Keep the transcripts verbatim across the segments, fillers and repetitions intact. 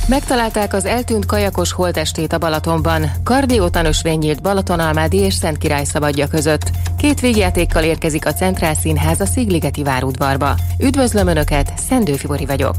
Megtalálták az eltűnt kajakos holttestét a Balatonban. Kardiótanösvény nyílt Balatonalmádi és Szentkirályszabadja között. Két vígjátékkal érkezik a Centrál Színház a Szigligeti várudvarba. Üdvözlöm Önöket, Szendő Fibori vagyok.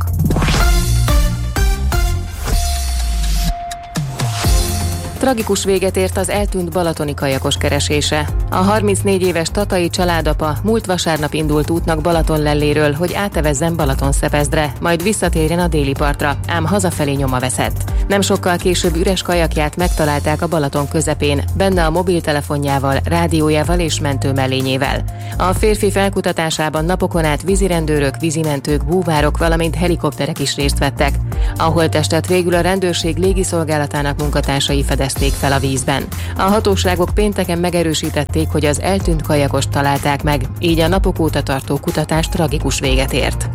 Tragikus véget ért az eltűnt balatoni kajakos keresése. A harmincnégy éves tatai családapa múlt vasárnap indult útnak Balatonlelléről, hogy átevezzen Balatonszepezdre, majd visszatérjen a déli partra, ám hazafelé nyoma veszett. Nem sokkal később üres kajakját megtalálták a Balaton közepén, benne a mobiltelefonjával, rádiójával és mentőmellényével. A férfi felkutatásában napokon át vízirendőrök, vízimentők, búvárok, valamint helikopterek is részt vettek. A holttestet végül a rendőrség légiszolgálatának munkatársai fedezték fel a vízben. A hatóságok pénteken megerősítették, hogy az eltűnt kajakost találták meg, így a napok óta tartó kutatás tragikus véget ért.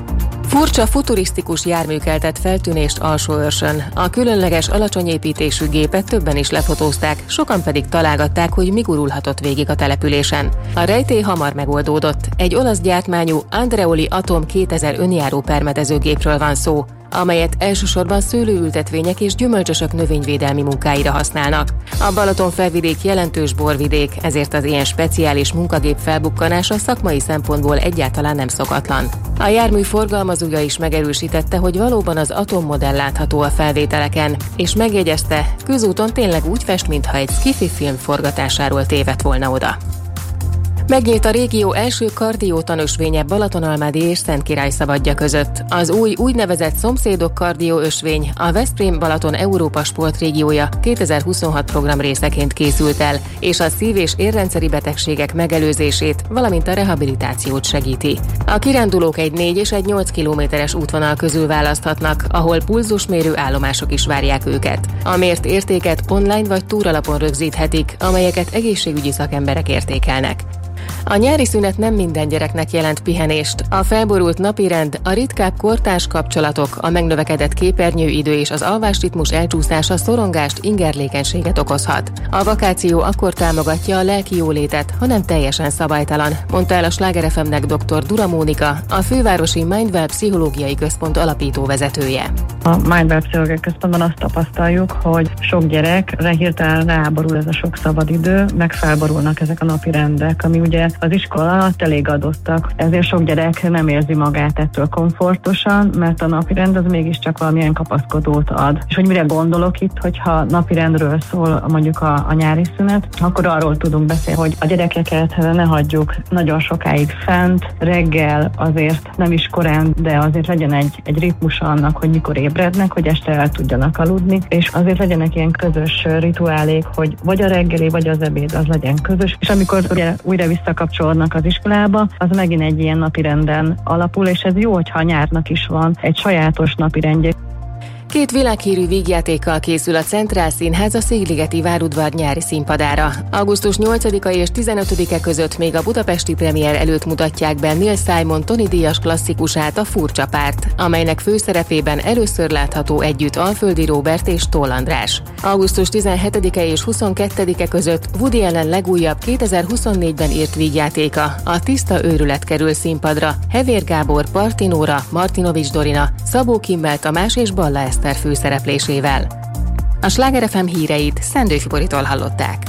Furcsa futurisztikus jármű keltett feltűnést Alsóörsön. A különleges, alacsony építésű gépet többen is lefotózták, sokan pedig találgatták, hogy mi gurulhatott végig a településen. A rejtély hamar megoldódott. Egy olasz gyártmányú Andreoli Atom kétezer önjáró permetezőgépről van szó, amelyet elsősorban szőlőültetvények és gyümölcsösök növényvédelmi munkáira használnak. A Balaton felvidék jelentős borvidék, ezért az ilyen speciális munkagép felbukkanása szakmai szempontból egyáltalán nem szokatlan. A jármű forgalmazója is megerősítette, hogy valóban az Atom modell látható a felvételeken, és megjegyezte, közúton tényleg úgy fest, mintha egy sci-fi film forgatásáról tévedt volna oda. Megnyílt a régió első kardiótanösvénye Balatonalmádi és Szentkirályszabadja között. Az új úgynevezett szomszédok kardióösvény a Veszprém-Balaton Európa sportrégiója kétezer-huszonhat program részeként készült el, és a szív- és érrendszeri betegségek megelőzését, valamint a rehabilitációt segíti. A kirándulók egy négy és egy nyolc kilométeres útvonal közül választhatnak, ahol pulzusmérő állomások is várják őket. A mért értéket online vagy túralapon rögzíthetik, amelyeket egészségügyi szakemberek értékelnek. A nyári szünet nem minden gyereknek jelent pihenést. A felborult napirend, a ritkább kortárs kapcsolatok, a megnövekedett képernyőidő és az alvásritmus elcsúszása szorongást, ingerlékenységet okozhat. A vakáció akkor támogatja a lelki jólétet, ha nem teljesen szabálytalan, mondta el a Sláger ef em-nek dr. Dura Mónika, a fővárosi Mindwell Pszichológiai Központ alapító vezetője. A Mindwell Pszichológiai Központban azt tapasztaljuk, hogy sok gyerekre hirtelen ráborul ez a sok szabadidő, meg felborulnak ezek a napirendek, ami ugye az iskola alatt elég adottak. Ezért sok gyerek nem érzi magát ettől komfortosan, mert a napirend az mégiscsak valamilyen kapaszkodót ad. És hogy mire gondolok itt, hogyha napirendről szól mondjuk a, a nyári szünet, akkor arról tudunk beszélni, hogy a gyerekeket ne hagyjuk nagyon sokáig fent, reggel azért nem is korán, de azért legyen egy, egy ritmus annak, hogy mikor ébrednek, hogy este el tudjanak aludni, és azért legyenek ilyen közös rituálék, hogy vagy a reggeli, vagy az ebéd az legyen közös, és amikor ugye újra visszakapcsolódnak az iskolába, az megint egy ilyen napirenden alapul, és ez jó, hogyha nyárnak is van egy sajátos napirendje. Két világhírű vígjátékkal készül a Centrál Színház a Szigligeti várudvar nyári színpadára. augusztus nyolcadika és tizenötödike között még a budapesti premier előtt mutatják be Neil Simon Tony díjas klasszikusát, a Furcsa párt, amelynek főszerepében először látható együtt Alföldi Róbert és Toll András. augusztus tizenhetedike és huszonkettedike között Woody Allen legújabb kétezer-huszonnégyben írt vígjátéka, a Tiszta őrület kerül színpadra. Hevér Gábor, Partinóra, Martinovics Dorina, Szabó Kimmel Tamás és Balla Eszter főszereplésével. A Sláger ef em híreit Szendő Fiboritól hallották.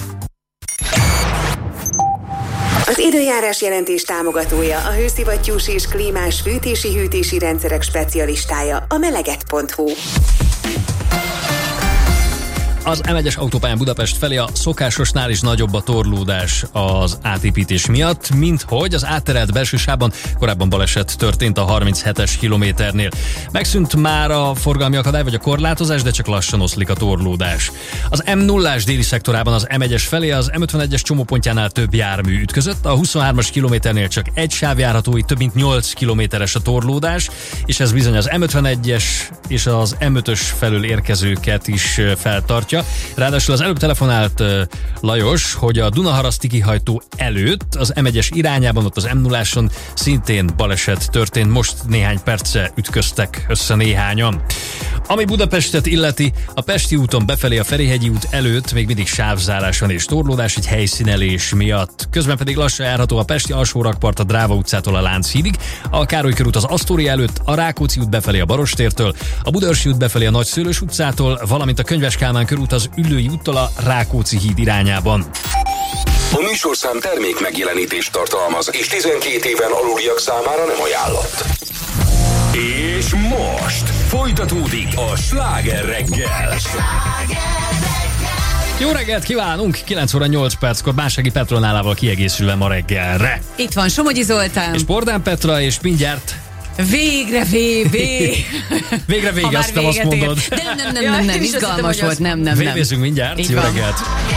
Az időjárás jelentés támogatója, a hőszivattyús és klímás fűtési-hűtési rendszerek specialistája, a meleget pont hu. Az em egyes autópályán Budapest felé a szokásosnál is nagyobb a torlódás az átépítés miatt, mint hogy az átterelt belső sávban korábban baleset történt a harminchetes kilométernél. Megszűnt már a forgalmi akadály vagy a korlátozás, de csak lassan oszlik a torlódás. Az em nullás déli szektorában az em egyes felé az em ötvenegyes csomópontjánál több jármű ütközött, a huszonhármas kilométernél csak egy sáv járható, így több mint nyolc kilométeres a torlódás, és ez bizony az em ötvenegyes és az em ötös felől érkezőket is feltartja. Ráadásul az előbb telefonált uh, Lajos, hogy a Dunaharaszti kihajtó előtt az em egyes irányában, ott az em nulláson szintén baleset történt, most néhány perce ütköztek össze néhányan. Ami Budapestet illeti, a Pesti úton befelé a Ferihegyi út előtt még mindig sávzárás van és torlódás egy helyszínelés miatt. Közben pedig lassan járható a Pesti alsórakpart a Dráva utcától a Lánchídig, a Károly körút az Asztória előtt, a Rákóczi út befelé a Barostértől, a Budaörsi út befelé a Nagyszőlős utcától, valamint a Könyves Kálmán körút az Üllői úttól a Rákóczi híd irányában. A műsorszám termék megjelenítést tartalmaz, és tizenkét éven aluliak számára nem ajánlott. És most folytatódik a Sláger reggel. Jó reggelt kívánunk! kilenc óra nyolc perckor Bánsági Petronálával kiegészülve ma reggelre. Itt van Somogyi Zoltán. És Bordán Petra, és mindjárt... Végre vé bé! Végre végeztem, azt mondod. Nem, nem, nem, nem, nem, izgalmas volt, nem, nem, nem. Vévézünk mindjárt, jó reggelt!